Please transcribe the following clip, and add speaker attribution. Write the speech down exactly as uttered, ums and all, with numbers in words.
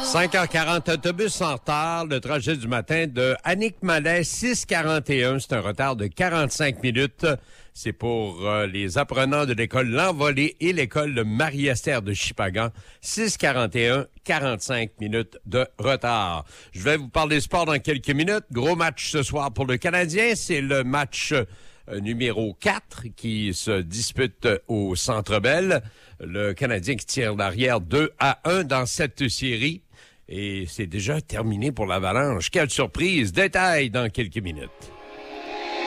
Speaker 1: cinq heures quarante, autobus en retard. Le trajet du matin de Annick Malais, six heures quarante et un. C'est un retard de quarante-cinq minutes. C'est pour euh, les apprenants de l'école L'Envolée et l'école de Marie-Esther de Shippagan. six heures quarante et un, quarante-cinq minutes de retard. Je vais vous parler sport dans quelques minutes. Gros match ce soir pour le Canadien. C'est le match euh, numéro quatre qui se dispute au Centre Bell. Le Canadien qui tire l'arrière deux à un dans cette série. Et c'est déjà terminé pour l'Avalanche. Quelle surprise! Détail dans quelques minutes.